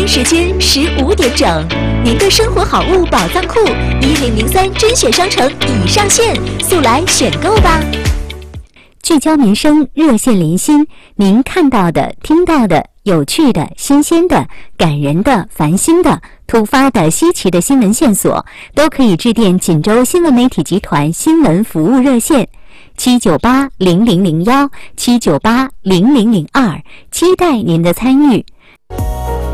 京时间15点整，您的生活好物宝藏库1003甄选商城已上线，速来选购吧！ 聚焦民生，热线连心，您看到的、听到的、有趣的、新鲜的、感人的、烦心的、突发的、稀奇的新闻线索，都可以致电锦州新闻媒体集团新闻服务热线7980001、7980002，期待您的参与。